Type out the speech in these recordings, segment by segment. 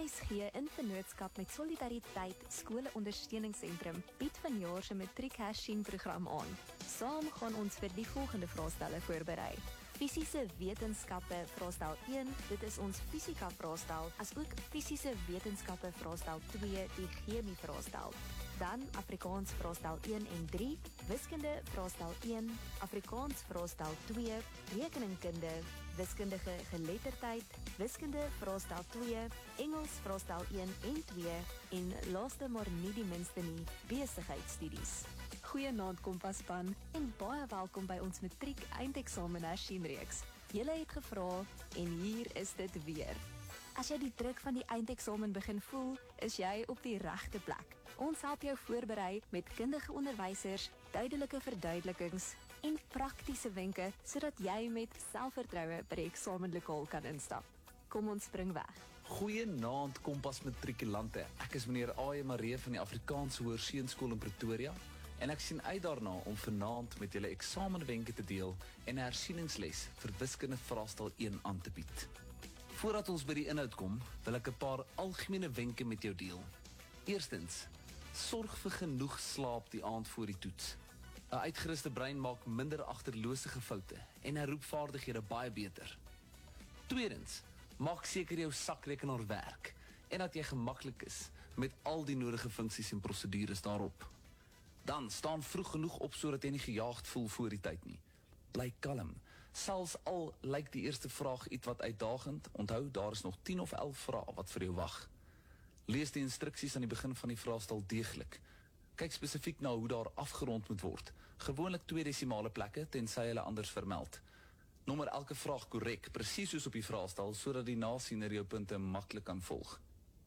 RSG in vennootskap met Solidariteit Skole-ondersteuningssentrum bied vanjaar se matriek-hersien-program aan. Saam gaan ons vir die volgende vraestelle voorberei. Fisiese wetenskappe vraestel 1, dit is ons fisika vraestel, asook fisiese wetenskappe vraestel 2, die chemie vraestel. Dan Afrikaans vraestel 1 en 3, wiskunde vraestel 1, Afrikaans vraestel 2, rekeningkunde, wiskundige geletterdheid, wiskunde vraestel 2, Engels vraestel 1 en 2 en laaste maar nie die minste nie, besigheidstudies. Goeienaand Kompas-span en baie welkom by ons matriek eindeksamen hersien-reeks. Julle het gevra en hier is dit weer. As jy die druk van die eindeksamen begin voel, is jy op die regte plek. Ons help jou voorberei met kundige onderwysers, duidelike verduidelikings en praktiese wenke sodat jy met selfvertroue by die eksamenlokaal kan instap. Kom ons spring weg. Goeienaand Kompas matrikulante. Ek is meneer A.J. Maree van die Afrikaanse Hoërseunskool in Pretoria en ek sien uit daarna om vanaand met julle eksamenwenke te deel en 'n hersieningsles vir wiskunde vraestel 1 aan te bied. Voordat ons by die inhoud kom, wil ek 'n paar algemene wenke met jou deel. Eerstens, sorg vir genoeg slaap die aand voor die toets. 'n Uitgeruste brein maak minder agterloosige foute en herroepvaardighede baie beter. Tweedens, maak seker jou sakrekenaar werk en dat jy gemaklik is met al die nodige funksies en prosedures daarop. Dan staan vroeg genoeg op sodat jy nie gejaagd voel voor die tyd nie. Bly kalm. Selfs al lyk die eerste vraag iets wat uitdagend, onthou daar is nog 10 of 11 vrae wat vir jou wag. Lees die instruksies aan die begin van die vraestel deeglik. Kyk spesifiek na hoe daar afgerond moet word. Gewoonlik 2 desimale plekke tensy hulle anders vermeld. Nommer elke vraag korrek, presies soos op die vraestel, sodat die nasiener jou punte maklik kan volg.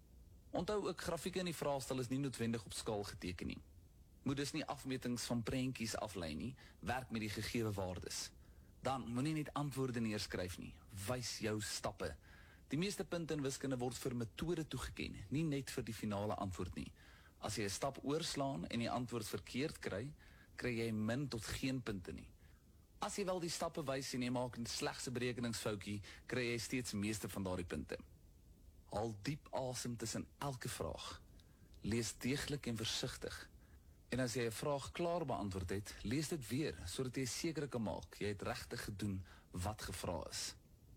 Onthou ook, grafieke in die vraestel is nie noodwendig op skaal geteken nie. Moet dus nie afmetings van prentjies aflei nie, werk met die gegewe waardes. Dan moenie net antwoorde neerskryf nie, wys jou stappe. Die meeste punte in wiskunde word vir metode toegeken, nie net vir die finale antwoord nie. As jy 'n stap oorslaan en die antwoord verkeerd kry jy min tot geen punte nie. As jy wel die stappe wys en jy maak 'n slegse berekeningsfoutjie, kry jy steeds meeste van daardie punte. Haal diep asem tussen elke vraag. Lees deeglik en versigtig. En as jy 'n vraag klaar beantwoord het, lees dit weer, sodat jy seker kan maak jy het regtig gedoen wat gevra is.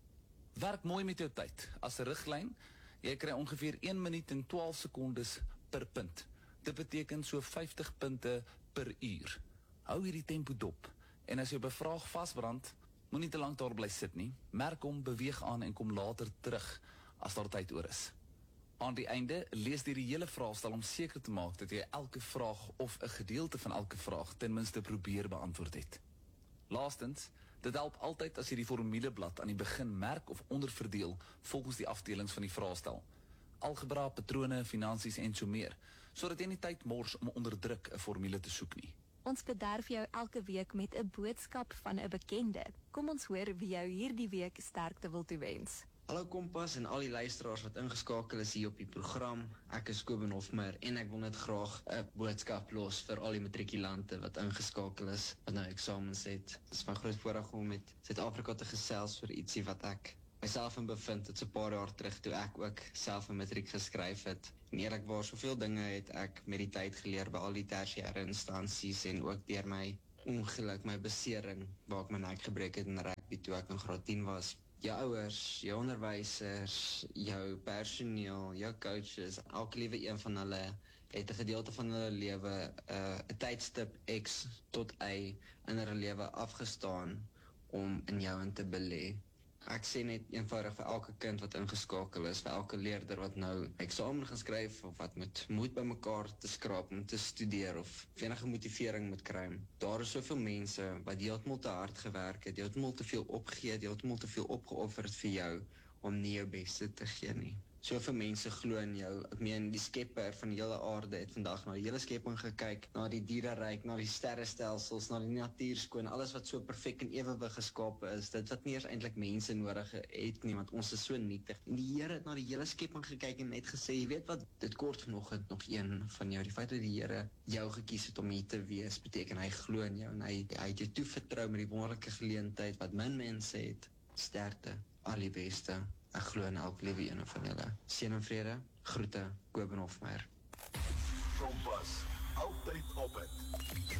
Werk mooi met jou tyd. As 'n riglyn, jy kry ongeveer 1 minuut en 12 sekondes per punt. Dit beteken so 50 punte per uur. Hou hierdie tempo dop. En as jy op 'n vraag vasbrand, moenie te lank daar bly sit nie. Merk hom, beweeg aan en kom later terug as daar tyd oor is. Aan die einde, lees die hele vraestel om seker te maak dat jy elke vraag of 'n gedeelte van elke vraag ten minste probeer beantwoord het. Laastens, dit help altyd as jy die formuleblad aan die begin merk of onderverdeel volgens die afdelings van die vraestel. Algebra, patrone, finansies en so meer, sodat jy nie tyd mors om onder druk 'n formule te soek nie. Ons bederf jou elke week met 'n boodskap van 'n bekende. Kom ons hoor wie jou hierdie week sterkte wil toewens. Hallo Kompas en al die luisteraars wat ingeskakel is hier op die program. Ek is Kobben Hofmeyer en ek wil net graag 'n boodskap los vir al die matrikulante wat ingeskakel is, wat nou eksamens het. Dit is my groot voorreg om met Suid-Afrika te gesels vir ietsie wat ek myself in bevind. Dit is 'n paar jaar terug toe ek ook self 'n matriek geskryf het. En eerlikwaar, soveel dinge het ek met die tyd geleer by al die tersiêre instansies en ook deur my ongeluk, my besering, waar ek my nek gebreek het in rugby toe ek in graad 10 was. Jou ouers, jou onderwysers, jou personeel, jou coaches, elke liewe een van hulle het 'n gedeelte van hulle lewe, 'n tydstip X tot Y in hulle lewe afgestaan om in jou in te belê. Ek sê net eenvoudig vir elke kind wat ingeskakel is, vir elke leerder wat nou eksamen gaan skryf of wat met moed bymekaar te skraap om te studeer of enige motivering moet kry. Daar is soveel mense wat heeltemal te hard gewerk het, heeltemal te veel opgegee, heeltemal te veel opgeoffer het vir jou om nie jou beste te gee nie. Soveel mense glo in jou. Ek meen, die skepper van die hele aarde het vandag na die hele skepping gekyk, na die diereryk, na die sterrestelsels, na die natuurskoon, alles wat so perfek en ewewig geskape is, dit wat nie eers eintlik mense nodig het nie, want ons is so nietig. En die Here het na die hele skepping gekyk en net gesê, jy weet wat, dit kort vanoggend nog een van jou. Die feit dat die Here jou gekies het om hier te wees, beteken hy glo in jou en hy het jou toevertrou met die wonderlike geleentheid wat min mense het. Sterkte, al die beste. Ek glo in elke liewe een van julle. Seën en vrede, groete, Kobus Hofmeyer. Kompas, altyd op het.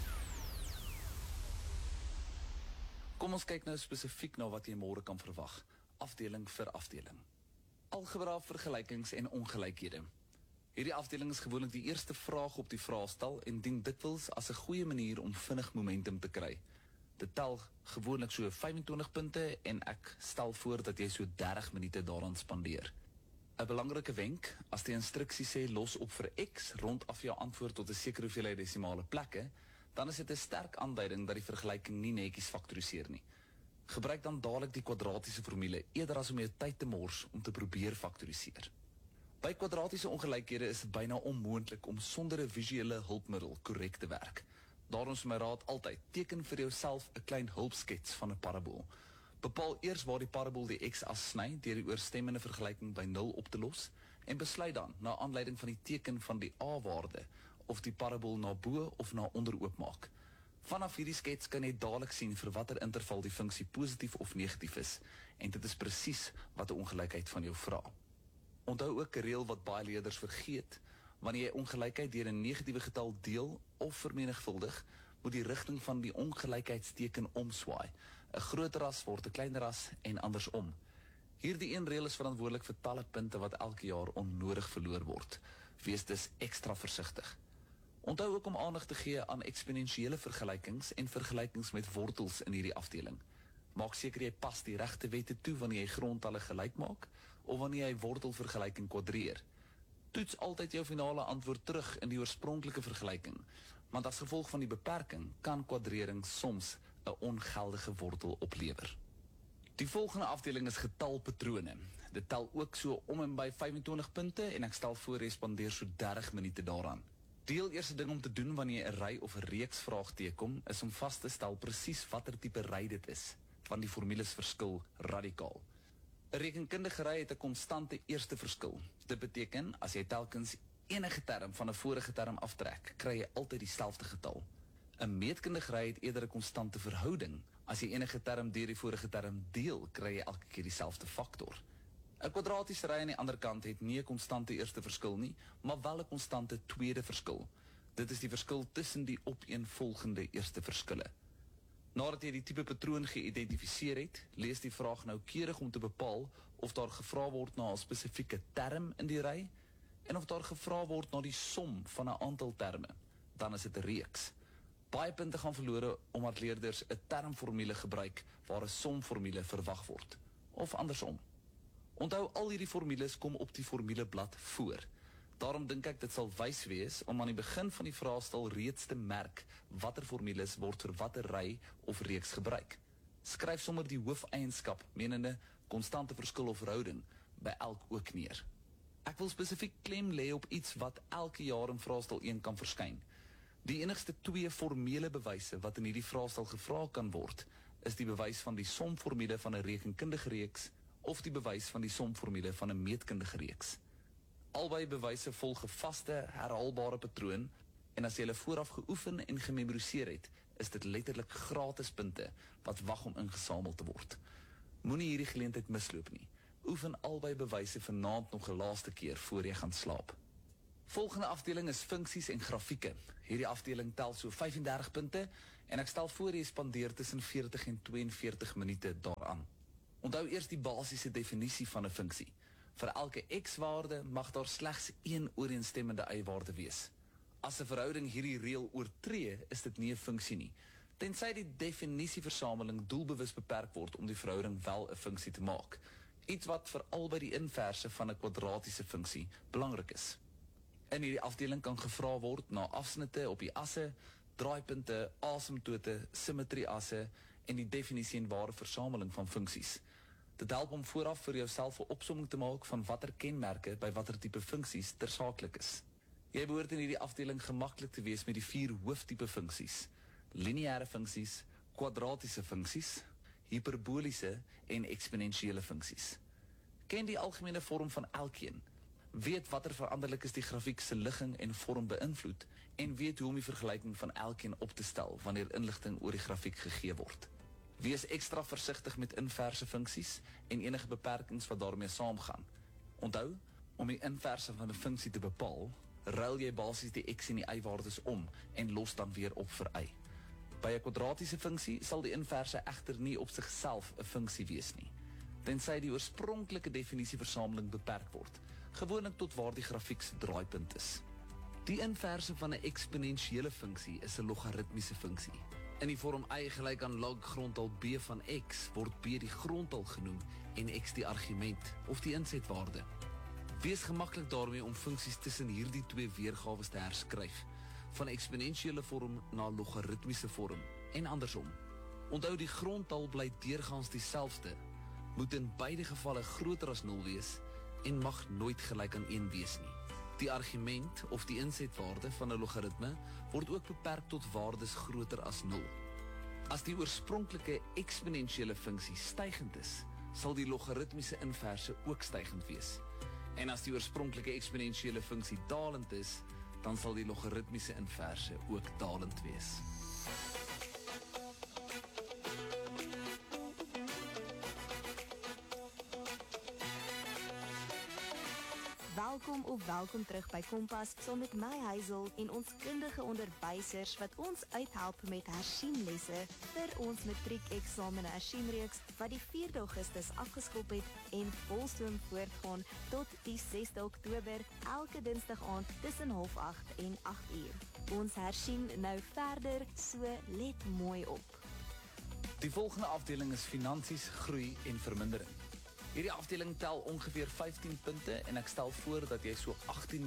Kom ons kyk nou spesifiek na wat jy môre kan verwag, afdeling vir afdeling. Algebra, vergelykings en ongelykhede. Hierdie afdeling is gewoonlik die eerste vraag op die vraestel en dien dikwels as 'n goeie manier om vinnig momentum te kry. Dit tel gewoonlik so 25 punte en ek stel voor dat jy so 30 minute daaraan spandeer. 'n Belangrike wenk, as die instruksie sê los op vir X rondaf jou antwoord tot 'n sekere hoeveelheid desimale plekke, dan is dit 'n sterk aanduiding dat die vergelyking nie netjies faktoriseer nie. Gebruik dan dadelik die kwadratiese formule eerder as om jou tyd te mors om te probeer faktoriseer. By kwadratiese ongelykhede is dit byna onmoontlik om sonder 'n visuele hulpmiddel korrek te werk. Daarom is my raad altyd, teken vir jouself 'n klein hulpskets van 'n parabool. Bepaal eers waar die parabool die x-as sny deur die ooreenstemmende vergelyking by 0 op te los en besluit dan, na aanleiding van die teken van die a-waarde, of die parabool na bo of na onder oopmaak. Vanaf hierdie skets kan jy dadelik sien vir watter interval die funksie positief of negatief is, en dit is presies wat 'n ongelykheid van jou vra. Onthou ook 'n reël wat baie leerders vergeet: wanneer jy ongelykheid deur 'n negatiewe getal deel of vermenigvuldig, moet die rigting van die ongelykheidsteken omswaai. 'n Groter ras word 'n kleiner ras en andersom. Hierdie een reël is verantwoordelik vir talle punte wat elke jaar onnodig verloor word. Wees dus ekstra versigtig. Onthou ook om aandag te gee aan eksponensiële vergelykings en vergelykings met wortels in hierdie afdeling. Maak seker jy pas die regte wette toe wanneer jy grondtalle gelyk maak of wanneer jy wortelvergelyking kwadreer. Toets altyd jou finale antwoord terug in die oorspronklike vergelyking, want as gevolg van die beperking kan kwadrering soms 'n ongeldige wortel oplewer. Die volgende afdeling is getalpatrone. Dit tel ook so om en by 25 punte en ek stel voor jy spandeer so 30 minute daaraan. Die heel eerste ding om te doen wanneer jy 'n ry of 'n reeks vraag teekom, is om vas te stel presies watter tipe ry dit is, want die formules verskil radikaal. 'n Rekenkundige ry het 'n konstante eerste verskil. Dit beteken, as jy telkens enige term van 'n vorige term aftrek, kry jy altyd dieselfde getal. 'n Meetkundige ry het eerder 'n konstante verhouding. As jy enige term deur die vorige term deel, kry jy elke keer dieselfde faktor. 'n Kwadratiese ry aan die ander kant het nie 'n konstante eerste verskil nie, maar wel 'n konstante tweede verskil. Dit is die verskil tussen die opeenvolgende eerste verskille. Nadat jy die tipe patroon geïdentifiseer het, lees die vraag noukeurig om te bepaal of daar gevra word na 'n spesifieke term in die ry en of daar gevra word na die som van 'n aantal terme. Dan is dit 'n reeks. Baie punte gaan verlore omdat leerders 'n termformule gebruik waar 'n somformule verwag word, of andersom. Onthou, al hierdie formules kom op die formuleblad voor. Daarom dink ek dit sal wys wees om aan die begin van die vraestel reeds te merk watter formules word vir watter ry of reeks gebruik. Skryf sommer die hoofeienskap, menende konstante verskil of verhouding, by elk ook neer. Ek wil spesifiek klem lê op iets wat elke jaar in vraestel 1 kan verskyn. Die enigste 2 formele bewyse wat in hierdie vraestel gevra kan word, is die bewys van die somformule van 'n rekenkundige reeks of die bewys van die somformule van 'n meetkundige reeks. Albei bewyse volg 'n vaste, herhaalbare patroon, en as jy hulle vooraf geoefen en gememoriseer het, is dit letterlik gratis punte wat wag om ingesamel te word. Moenie hierdie geleentheid misloop nie. Oefen albei bewyse vanaand nog 'n laaste keer voor jy gaan slaap. Volgende afdeling is funksies en grafieke. Hierdie afdeling tel so 35 punte en ek stel voor jy spandeer tussen 40 en 42 minute daaraan. Onthou eers die basiese definisie van 'n funksie. Vir elke x-waarde mag daar slegs een ooreenstemmende y-waarde wees. As 'n verhouding hierdie reël oortree, is dit nie 'n funksie nie, tensy die definisieversameling doelbewus beperk word om die verhouding wel 'n funksie te maak. Iets wat veral by die inverse van 'n kwadratiese funksie belangrik is. In hierdie afdeling kan gevra word na afsnitte op die asse, draaipunte, asymptote, simmetrieasse en die definisie en ware versameling van funksies. Dit help om vooraf vir jouself 'n opsomming te maak van watter kenmerke by watter tipe funksies tersaaklik is. Jy behoort in hierdie afdeling gemaklik te wees met die 4 hooftipe funksies: lineêre funksies, kwadratiese funksies, hiperboliese en eksponensiële funksies. Ken die algemene vorm van elkeen. Weet watter veranderlikes die grafiek se ligging en vorm beïnvloed en weet hoe om die vergelyking van elkeen op te stel wanneer inligting oor die grafiek gegee word. Wees ekstra versigtig met inverse funksies en enige beperkings wat daarmee saamgaan. Onthou, om die inverse van 'n funksie te bepaal, ruil jy basies die x en die y-waardes om en los dan weer op vir y. By 'n kwadratiese funksie sal die inverse egter nie op sigself 'n funksie wees nie, tensy die oorspronklike definisieversameling beperk word, gewoonlik tot waar die grafiek se draaipunt is. Die inverse van 'n eksponensiële funksie is 'n logaritmiese funksie. In die vorm y gelyk aan log grondtal b van x word b die grondtal genoem en x die argument of die insetwaarde. Wees gemaklik daarmee om funksies tussen hierdie twee weergawes te herskryf, van eksponensiële vorm na logaritmiese vorm en andersom. Onthou, die grondtal bly deurgaans dieselfde, moet in beide gevalle groter as 0 wees en mag nooit gelyk aan 1 wees nie. Die argument of die insetwaarde van 'n logaritme word ook beperk tot waardes groter as 0. As die oorspronklike eksponensiële funksie stygend is, sal die logaritmiese inverse ook stygend wees. En as die oorspronklike eksponensiële funksie dalend is, dan sal die logaritmiese inverse ook dalend wees. Welkom terug by Kompas, saam met my Hazel en ons kundige onderwysers wat ons uithelp met hersieninlesse vir ons matriekeksamen hersieninreeks wat die 4 Augustus afgeskop het en volstoom voortgaan tot die 6 Oktober elke Dinsdag aand tussen 7:30 en 8:00. Ons hersien nou verder, so let mooi op. Die volgende afdeling is finansies, groei en vermindering. Hierdie afdeling tel ongeveer 15 punte en ek stel voor dat jy so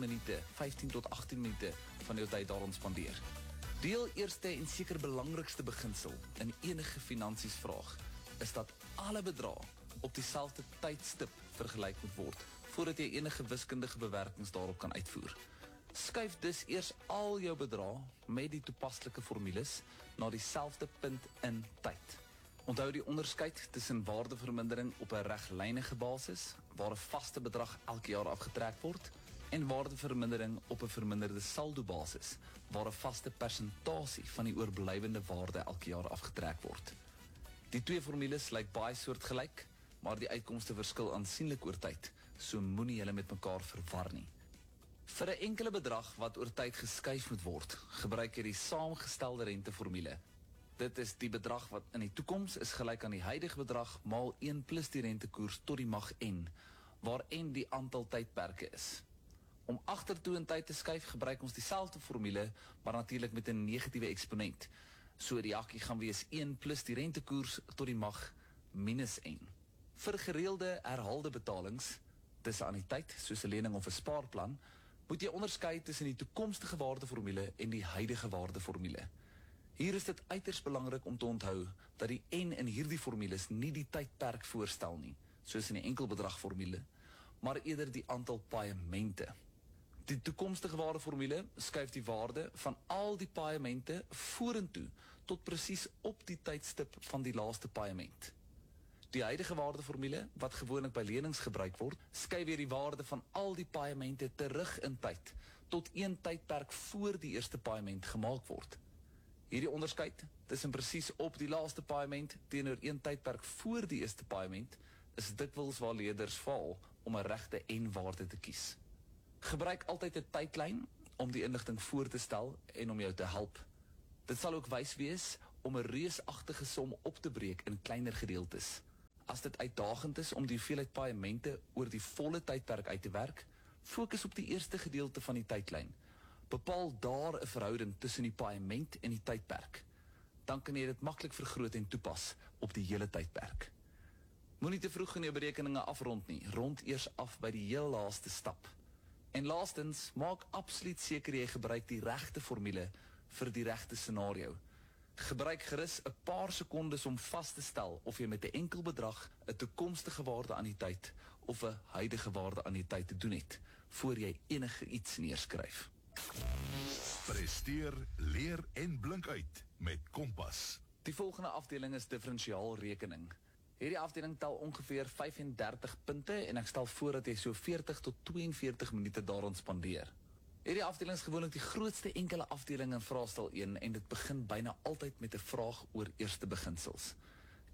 15 tot 18 minute van jou tyd daaraan spandeer. Die heel eerste en seker belangrikste beginsel in enige finansiesvraag is dat alle bedrae op dieselfde tydstip vergelyk moet word voordat jy enige wiskundige bewerkings daarop kan uitvoer. Skuif dus eers al jou bedrae met die toepaslike formules na dieselfde punt in tyd. Onthou die onderskeid tussen waardevermindering op 'n reglynige basis, waar 'n vaste bedrag elke jaar afgetrek word, en waardevermindering op 'n verminderde saldo basis, waar 'n vaste persentasie van die oorblywende waarde elke jaar afgetrek word. Die twee formules lyk baie soortgelyk, maar die uitkomste verskil aansienlik oor tyd, so moenie hulle met mekaar verwar nie. Vir 'n enkele bedrag wat oor tyd geskuif moet word, gebruik jy die saamgestelde renteformule. Dit is die bedrag wat in die toekoms is gelyk aan die huidige bedrag maal 1 plus die rentekoers tot die mag n, waar n die aantal tydperke is. Om agtertoe in tyd te skuif, gebruik ons dieselfde formule, maar natuurlik met 'n negatiewe eksponent. So die hakkie gaan wees 1 plus die rentekoers tot die mag minus n. Vir gereelde herhaalde betalings, tussen anniteit, soos 'n lening of 'n spaarplan, moet jy onderskei tussen die toekomstige waardeformule en die huidige waardeformule. Hier is dit uiters belangrik om te onthou dat die n in hierdie formules nie die tydperk voorstel nie, soos in die enkelbedragformule, maar eerder die aantal paemente. Die toekomstige waardeformule skuif die waarde van al die paemente vorentoe tot presies op die tydstip van die laaste paement. Die huidige waardeformule, wat gewoonlik by lenings gebruik word, skuif weer die waarde van al die paemente terug in tyd tot een tydperk voor die eerste paement gemaak word. Hierdie onderskeid tussen presies op die laaste paement teenoor een tydperk voor die eerste paement is dikwels waar leerders faal om 'n regte n-waarde te kies. Gebruik altyd 'n tydlyn om die inligting voor te stel en om jou te help. Dit sal ook wys wees om 'n reusagtige som op te breek in kleiner gedeeltes. As dit uitdagend is om die hoeveelheid paemente oor die volle tydperk uit te werk, fokus op die eerste gedeelte van die tydlyn. Bepaal daar 'n verhouding tussen die paement en die tydperk. Dan kan jy dit maklik vergroot en toepas op die hele tydperk. Moenie te vroeg in jou berekeninge afrond nie, rond eers af by die heel laaste stap. En laastens, maak absoluut seker jy gebruik die regte formule vir die regte scenario. Gebruik gerus 'n paar sekondes om vas te stel of jy met 'n enkel bedrag 'n toekomstige waarde aan die tyd of 'n huidige waarde aan die tyd te doen het, voor jy enige iets neerskryf. Presteer, leer en blink uit met Kompas. Die volgende afdeling is diferensiaalrekening. Hierdie afdeling tel ongeveer 35 punte en ek stel voor dat jy so 40 tot 42 minute daaraan spandeer. Hierdie afdeling is gewoonlik die grootste enkele afdeling in vraestel 1 en dit begin byna altyd met 'n vraag oor eerste beginsels.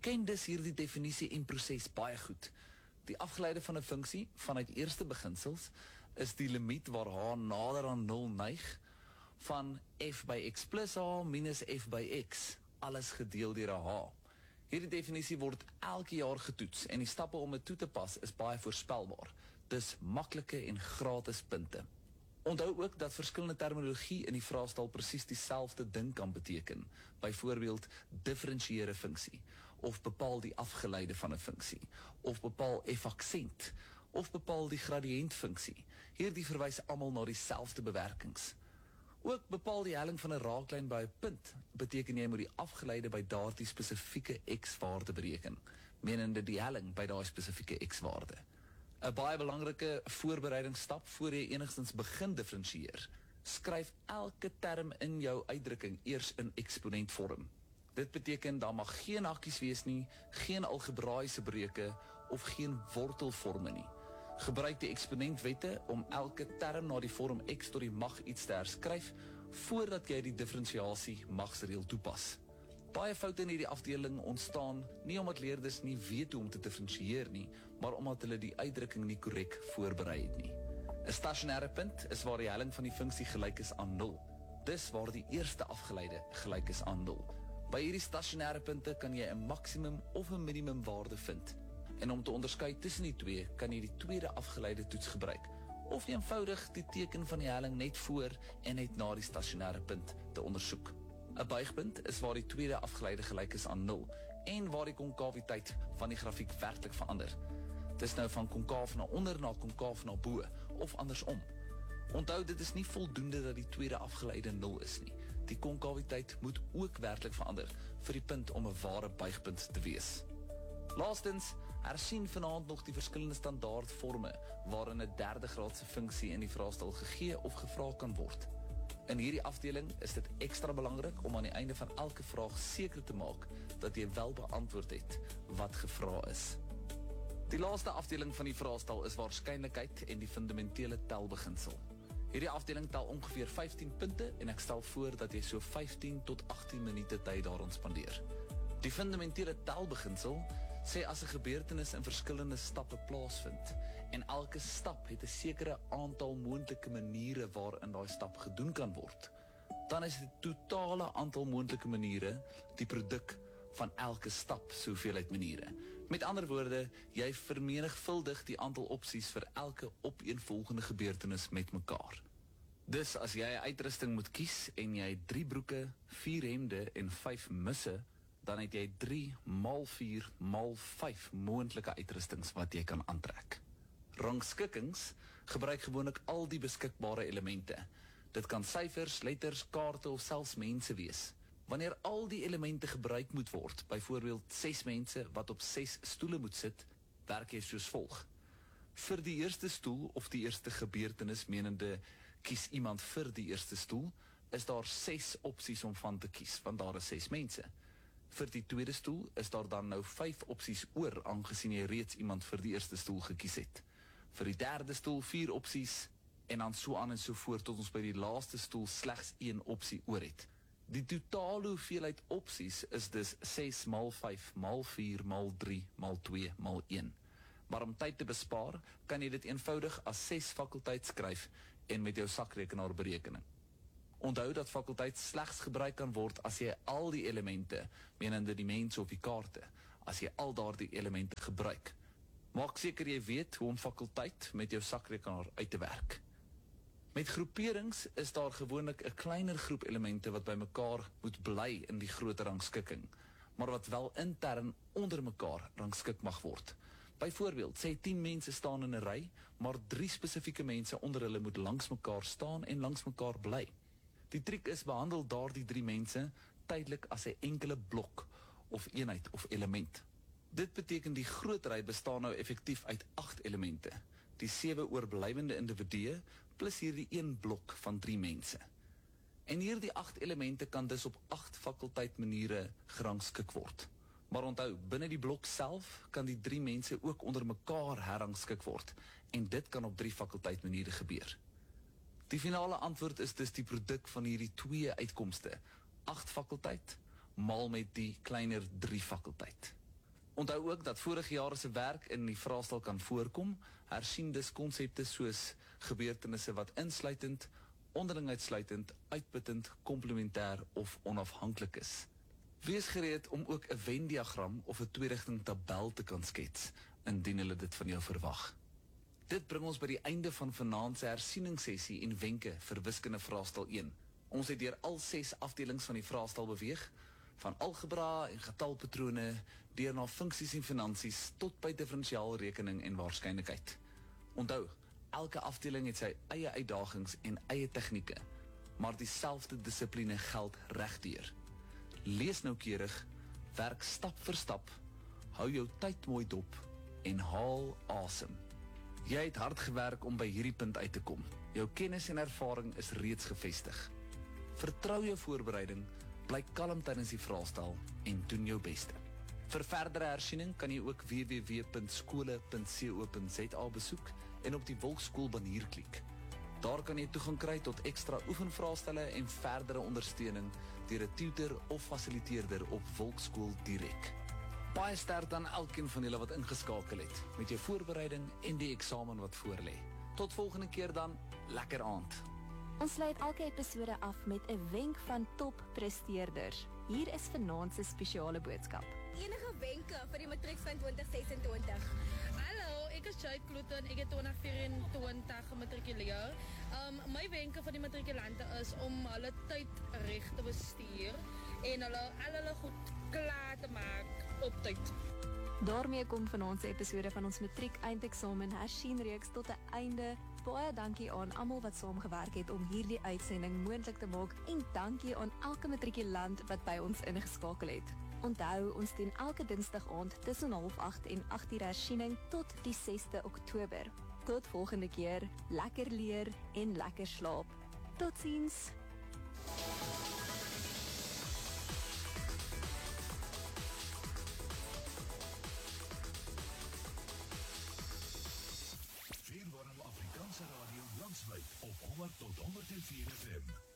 ken dus hierdie definisie en proses baie goed. Die afgeleide van 'n funksie vanuit eerste beginsels is die limiet waar h nader aan 0 neig van f by x plus h minus f by x, alles gedeel deur 'n h. Hierdie definisie word elke jaar getoets en die stappe om dit toe te pas is baie voorspelbaar. Dis maklike en gratis punte. Onthou ook dat verskillende terminologie in die vraestel presies dieselfde ding kan beteken. Byvoorbeeld, differensieer 'n funksie, of bepaal die afgeleide van 'n funksie, of bepaal f-aksent, of bepaal die gradiëntfunksie. Hierdie verwys almal na dieselfde bewerkings. Ook bepaal die helling van 'n raaklyn by 'n punt, beteken jy moet die afgeleide by daardie spesifieke x-waarde bereken, menende die helling by daai spesifieke x-waarde. 'n Baie belangrike voorbereidingsstap voor jy enigstens begin differensieer. Skryf elke term in jou uitdrukking eers in eksponentvorm. Dit beteken daar mag geen hakkies wees nie, geen algebraïese breuke of geen wortelvorme nie. Gebruik die eksponentwette om elke term na die vorm x tot die mag iets te herskryf voordat jy die differentiasie magsreël toepas. Baie foute in hierdie afdeling ontstaan nie omdat leerders nie weet hoe om te differensieer nie, maar omdat hulle die uitdrukking nie korrek voorberei het nie. 'n Stasionêre punt is waar die helling van die funksie gelyk is aan 0. Dis waar die eerste afgeleide gelyk is aan 0. By hierdie stasionêre punte kan jy 'n maksimum of 'n minimum waarde vind. En om te onderskei tussen die twee, kan jy die tweede afgeleide toets gebruik, of eenvoudig die teken van die helling net voor en net na die stasionêre punt te ondersoek. 'n Buigpunt is waar die tweede afgeleide gelyk is aan 0 en waar die konkawiteit van die grafiek werklik verander. Dis nou van konkaaf na onder na konkaaf na bo, of andersom. Onthou, dit is nie voldoende dat die tweede afgeleide 0 is nie. Die konkawiteit moet ook werklik verander vir die punt om 'n ware buigpunt te wees. Laastens, hersien vanaand nog die verskillende standaardvorme waarin 'n derde graadse funksie in die vraestel gegee of gevra kan word. In hierdie afdeling is dit ekstra belangrik om aan die einde van elke vraag seker te maak dat jy wel beantwoord het wat gevra is. Die laaste afdeling van die vraestel is waarskynlikheid en die fundamentele telbeginsel. Hierdie afdeling tel ongeveer 15 punte en ek stel voor dat jy so 15 tot 18 minute tyd daaraan spandeer. Die fundamentele telbeginsel sê as 'n gebeurtenis in verskillende stappe plaasvind en elke stap het 'n sekere aantal moontlike maniere waarin daai stap gedoen kan word, dan is die totale aantal moontlike maniere die produk van elke stap se hoeveelheid maniere. Met ander woorde, jy vermenigvuldig die aantal opsies vir elke opeenvolgende gebeurtenis met mekaar. Dus as jy 'n uitrusting moet kies en jy het 3 broeke, 4 hemde en 5 misse, dan het jy 3 maal 4 maal 5 moontlike uitrustings wat jy kan aantrek. Rangskikkings gebruik gewoonlik al die beskikbare elemente. Dit kan syfers, letters, kaarte of selfs mense wees. Wanneer al die elemente gebruik moet word, byvoorbeeld 6 mense wat op 6 stoele moet sit, werk jy soos volg. Vir die eerste stoel of die eerste gebeurtenis, menende kies iemand vir die eerste stoel, is daar 6 opsies om van te kies, want daar is 6 mense. Vir die tweede stoel is daar dan nou 5 opsies oor, aangesien jy reeds iemand vir die eerste stoel gekies het. Vir die derde stoel 4 opsies, en dan so aan en so voort tot ons by die laaste stoel slegs 1 opsie oor het. Die totale hoeveelheid opsies is dus 6 maal 5 maal 4 maal 3 maal 2 maal 1. Maar om tyd te bespaar, kan jy dit eenvoudig as 6 fakulteit skryf en met jou sakrekenaar berekening. Onthou dat fakulteit slegs gebruik kan word as jy al die elemente, menende die mense op die kaarte, as jy al daardie elemente gebruik. Maak seker jy weet hoe om fakulteit met jou sakrekenaar uit te werk. Met groeperings is daar gewoonlik 'n kleiner groep elemente wat by mekaar moet bly in die groter rangskikking, maar wat wel intern onder mekaar rangskik mag word. Byvoorbeeld, sê 10 mense staan in 'n ry, maar 3 spesifieke mense onder hulle moet langs mekaar staan en langs mekaar bly. Die triek is behandel daardie 3 mense tydelik as 'n enkele blok of eenheid of element. Dit beteken die groot ry bestaan nou effektief uit 8 elemente, die 7 oorblywende individue plus hierdie 1 blok van 3 mense. En hierdie 8 elemente kan dus op 8 fakulteit maniere gerangskik word. Maar onthou, binne die blok self kan die 3 mense ook onder mekaar herrangskik word, en dit kan op 3 fakulteit maniere gebeur. Die finale antwoord is dus die produk van hierdie 2 uitkomste, 8 fakulteit, maal met die kleiner 3 fakulteit. Onthou ook dat vorige jare se werk in die vraestel kan voorkom, hersien dus konsepte soos gebeurtenisse wat insluitend, onderling uitsluitend, uitputtend, komplementêr of onafhanklik is. Wees gereed om ook 'n Venn-diagram of 'n twee-rigting tabel te kan skets, indien hulle dit van jou verwag. Dit bring ons by die einde van vanaand se hersieningssessie en wenke vir wiskunde vraestel 1. Ons het deur al 6 afdelings van die vraestel beweeg, van algebra en getalpatrone, deur na funksies en finansies tot by diferensiaalrekening en waarskynlikheid. Onthou, elke afdeling het sy eie uitdagings en eie tegnieke, maar dieselfde dissipline geld regdeur. Lees noukeurig, werk stap vir stap, hou jou tyd mooi dop en haal asem. Jy het hard gewerk om by hierdie punt uit te kom. Jou kennis en ervaring is reeds gevestig. Vertrou jou voorbereiding, bly kalm tydens die vraestel en doen jou beste. Vir verdere hersiening kan jy ook www.skole.co.za besoek en op die Volksskool banner klik. Daar kan jy toegang kry tot ekstra oefenvraestelle en verdere ondersteuning deur 'n tutor of fasiliteerder op Volksskool direk. Baie sterkte aan elkeen van julle wat ingeskakel het met jou voorbereiding en die eksamen wat voorlê. Tot volgende keer dan, lekker aand. Ons sluit elke episode af met 'n wenk van toppresteerders. Hier is vanaand se spesiale boodskap. Enige wenke vir die matriek van 2026? Hallo, ek is Joy Kloeten, ek het 2024 gematrikuleer. My wenke van die matrikulante is om hulle tyd reg te bestuur en hulle goed klaar te maak op tyd. Daarmee kom vanaand se episode van ons matriek eindeksamen hersienreeks tot 'n einde. Baie dankie aan almal wat saamgewerk het om hierdie uitsending moontlik te maak en dankie aan elke matrikulant wat by ons ingeskakel het. Onthou, ons doen elke Dinsdag aand tussen 7:30 en 8:00 hersiening tot die 6de Oktober. Tot volgende keer, lekker leer en lekker slaap. Totsiens. Afrikaanse radio landwyd op 100 tot 104 FM.